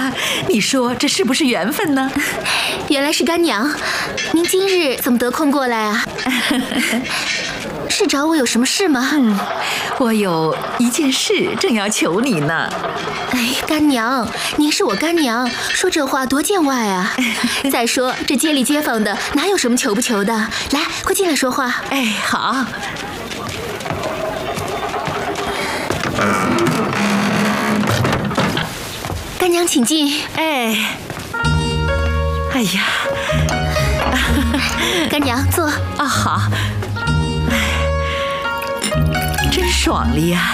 你说这是不是缘分呢？ 原来是干娘，您今日怎么得空过来啊？是找我有什么事吗？ 我有一件事正要求你呢。 哎，干娘，您是我干娘，说这话多见外啊！再说这街里街坊的哪有什么求不求的？来，快进来说话。 哎，好。 干娘请进。 哎呀， 干娘坐。 啊，好。真爽利呀！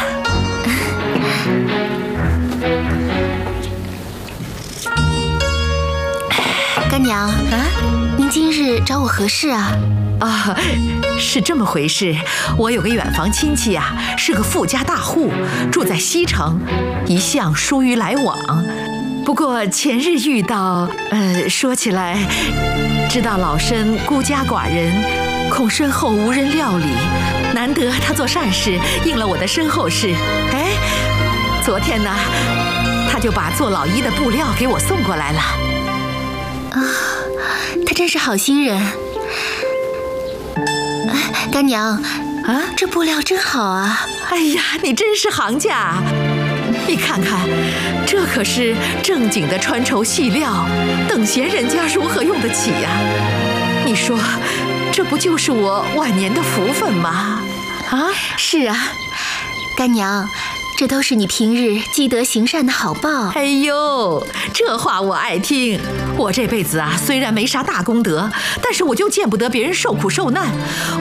干娘啊，您今日找我何事啊？ 啊，是这么回事。我有个远房亲戚呀，是个富家大户，住在西城，一向疏于来往。不过前日遇到，说起来，知道老身孤家寡人，恐身后无人料理，难得他做善事，应了我的身后事。哎，昨天呢，他就把做老衣的布料给我送过来了。 啊，他真是好心人。干娘啊，这布料真好啊！ 哎呀，你真是行家。你看看，这可是正经的穿绸细料，等闲人家如何用得起呀？你说，这不就是我晚年的福分吗？啊， 是啊，干娘，这都是你平日积德行善的好报。 哎呦，这话我爱听。我这辈子啊，虽然没啥大功德，但是我就见不得别人受苦受难。